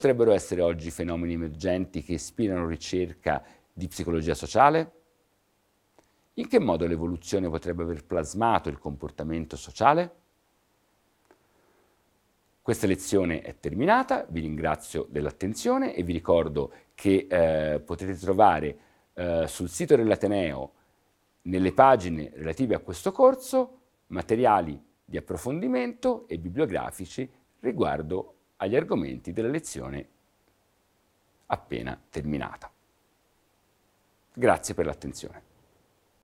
potrebbero essere oggi fenomeni emergenti che ispirano ricerca di psicologia sociale? In che modo l'evoluzione potrebbe aver plasmato il comportamento sociale? Questa lezione è terminata, vi ringrazio dell'attenzione e vi ricordo che potete trovare sul sito dell'Ateneo, nelle pagine relative a questo corso, materiali di approfondimento e bibliografici riguardo agli argomenti della lezione appena terminata. Grazie per l'attenzione.